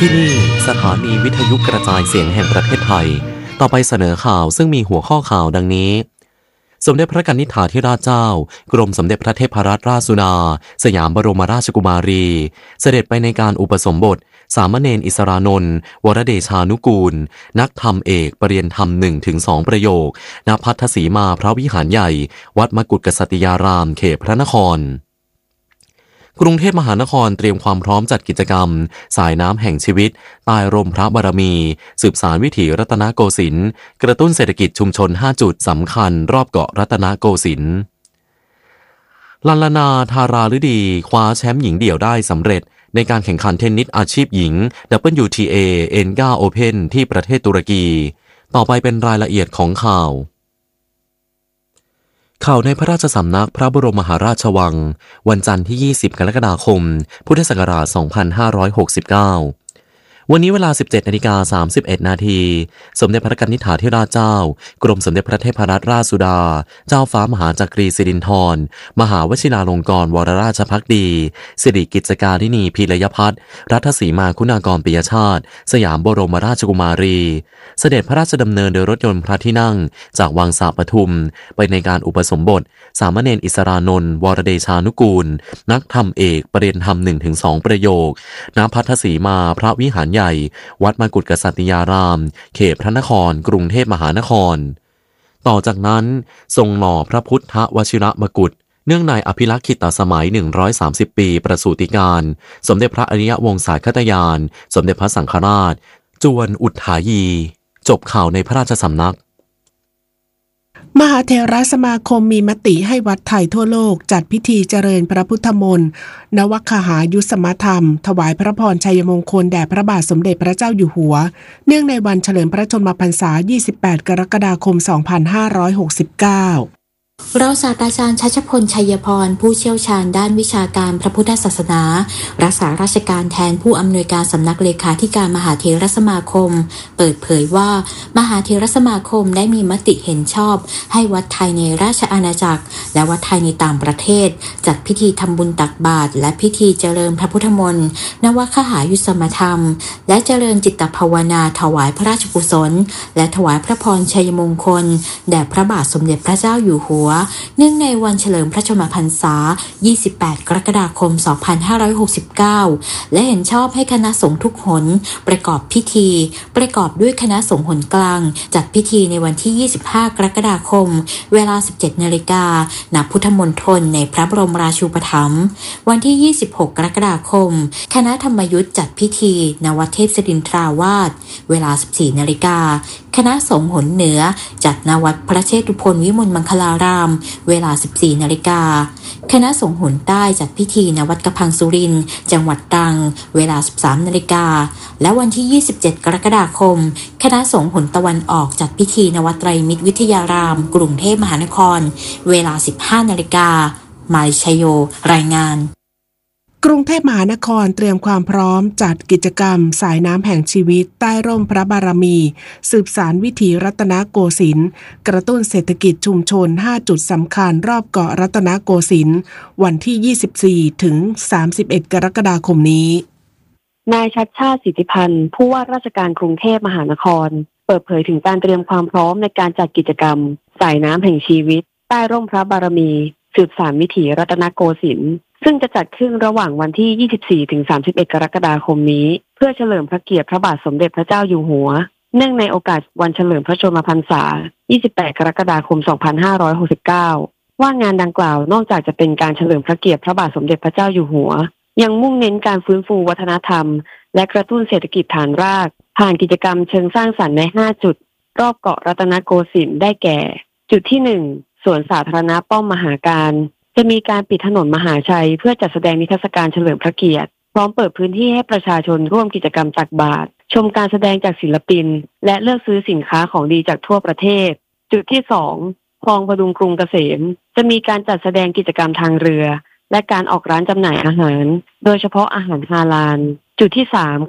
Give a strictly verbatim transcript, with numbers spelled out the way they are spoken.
ที่นี่สถานีวิทยุกระจายเสียงแห่งประเทศไทยต่อไปเสนอข่าวซึ่งมีหัวข้อข่าวดังนี้สมเด็จพระกนิษฐาธิราชเจ้ากรมสมเด็จพระเทพรัตนราชสุดาสยามบรมราชกุมารีเสด็จไปในการอุปสมบทสามเณรอิสรานนท์วรเดชานุกูลนักธรรมเอกปรริญญาธรรม หนึ่งถึงสอง ประโยคณพัทธสีมาพระวิหารใหญ่วัดมกุฏกษัตริยารามเขตพระนครกรุงเทพมหานครเตรียมความพร้อมจัดกิจกรรมสายน้ำแห่งชีวิตใต้ร่มพระบารมีสืบสานวิถีรัตนโกสินทร์กระตุ้นเศรษฐกิจชุมชนห้าจุดสำคัญรอบเกาะรัตนโกสินทร์ลัลลนาธาราฤดีคว้าแชมป์หญิงเดี่ยวได้สำเร็จในการแข่งขันเทนนิสอาชีพหญิง ดับเบิลยู ที เอ เอ็น ไนน์ Open ที่ประเทศตุรกีต่อไปเป็นรายละเอียดของข่าวข่าวในพระราชสำนักพระบรมมหาราชวังวันจันทร์ที่ยี่สิบกรกฎาคมพุทธศักราชสองพันห้าร้อยหกสิบเก้าวันนี้เวลา สิบเจ็ดนาฬิกาสามสิบเอ็ดนาทีสมเด็จพระกนิษฐาธิราชเจ้ากรมสมเด็จพระเทพรัตนราชสุดาเจ้าฟ้ามหาจักรีสิรินธรมหาวชิราลงกรณ์วรราชภักดีสิริกิจการินีพีรยพัฒน์รัตสีมาคุณากรปิยชาติสยามบรมราชกุมารีเสด็จพระราชดำเนินโดยรถยนต์พระที่นั่งจากวังสาปทุมไปในการอุปสมบทสามเณรอิสรานนท์วรเดชานุกูลนักธรรมเอกปรริญญาธรรม หนึ่งถึงสอง ประโยคณพัทธสีมาพระวิหารใหญ่วัดมกุฏกษัตริยารามเขตพระนครกรุงเทพมหานครต่อจากนั้นทรงหล่อพระพุทธวชิรมกุฏเนื่องในอภิลักษิตสมัยหนึ่งร้อยสามสิบปีประสูติการสมเด็จพระอริยวงศาคตยานสมเด็จพระสังฆราชจวนอุทธายีจบข่าวในพระราชสำนักมหาเถรสมาคมมีมติให้วัดไทยทั่วโลกจัดพิธีเจริญพระพุทธมนต์นวคหายุสมธรรมถวายพระพรชัยมงคลแด่พระบาทสมเด็จพระเจ้าอยู่หัวเนื่องในวันเฉลิมพระชนมพรรษายี่สิบแปดกรกฎาคมสองพันห้าร้อยหกสิบเก้ารองศาสตราจารย์ชัชพลชัยพรผู้เชี่ยวชาญด้านวิชาการพระพุทธศาสนารักษาราชการแทนผู้อำนวยการสำนักเลขาธิการมหาเถรสมาคมเปิดเผยว่ามหาเถรสมาคมได้มีมติเห็นชอบให้วัดไทยในราชอาณาจักรและวัดไทยในต่างประเทศจัดพิธีทำบุญตักบาตรและพิธีเจริญพระพุทธมนต์นวคหายุสมธรรมและเจริญจิตภาวนาถวายพระราชกุศลและถวายพระพรชัยมงคลแด่พระบาทสมเด็จพระเจ้าอยู่หัวเนื่องในวันเฉลิมพระชนมพรรษายี่สิบแปดกรกฎาคมสองพันห้าร้อยหกสิบเก้าและเห็นชอบให้คณะสงฆ์ทุกหนประกอบพิธีประกอบด้วยคณะสงฆ์หนกลางจัดพิธีในวันที่ยี่สิบห้ากรกฎาคมเวลา สิบเจ็ดนาฬิกา ณ พุทธมณฑลในพระบรมราชูปถัมภ์วันที่ยี่สิบหกกรกฎาคมคณะธรรมยุทธจัดพิธีณวัดเทพศิรินทราวาสเวลา สิบสี่นาฬิกา คณะสงฆ์หนเหนือจัดณวัดพระเชตุพนวิมลมังคลารามเวลา สิบสี่นาฬิกา คณะสงฆ์หนใต้จัดพิธีณวัดกระพังสุรินทร์จังหวัดตรังเวลา สิบสามนาฬิกา และวันที่ยี่สิบเจ็ดกรกฎาคมคณะสงฆ์หนตะวันออกจัดพิธีณวัดไตรมิตรวิทยารามกรุงเทพมหานครเวลา สิบห้านาฬิกามาลิชัยโยรายงานกรุงเทพมหานครเตรียมความพร้อมจัดกิจกรรมสายน้ำแห่งชีวิตใต้ร่มพระบารมีสืบสานวิถีรัตนโกสินทร์กระตุ้นเศรษฐกิจชุมชนห้าจุดสำคัญรอบเกาะรัตนโกสินทร์วันที่ยี่สิบสี่ถึงสามสิบเอ็ดกรกฎาคมนี้นายชัชชาติสิทธิพันธ์ผู้ว่าราชการกรุงเทพมหานครเปิดเผยถึงการเตรียมความพร้อมในการจัดกิจกรรมสายน้ำแห่งชีวิตใต้ร่มพระบารมีสืบสานวิถีรัตนโกสินทร์ซึ่งจะจัดขึ้นระหว่างวันที่ยี่สิบสี่ถึงสามสิบเอ็ดกรกฎาคมนี้เพื่อเฉลิมพระเกียรติพระบาทสมเด็จพระเจ้าอยู่หัวเนื่องในโอกาสวันเฉลิมพระชนมพรรษายี่สิบแปดกรกฎาคมสองพันห้าร้อยหกสิบเก้าว่างานดังกล่าวนอกจากจะเป็นการเฉลิมพระเกียรติพระบาทสมเด็จพระเจ้าอยู่หัวยังมุ่งเน้นการฟื้นฟูวัฒนธรรมและกระตุ้นเศรษฐกิจฐานรากผ่านกิจกรรมเชิงสร้างสรรค์ในห้าจุดรอบเกาะรัตนโกสินทร์ได้แก่จุดที่หนึ่งสวนสาธารณะป้อมมหาการจะมีการปิดถนนมหาชัยเพื่อจัดแสดงนิทรรศการเฉลิมพระเกียรติพร้อมเปิดพื้นที่ให้ประชาชนร่วมกิจกรรมตักบาตรชมการแสดงจากศิลปินและเลือกซื้อสินค้าของดีจากทั่วประเทศจุดที่สองคลองพดุงกรุงเกษมจะมีการจัดแสดงกิจกรรมทางเรือและการออกร้านจำหน่ายอาหารโดยเฉพาะอาหารฮาลาลจุดที่สาม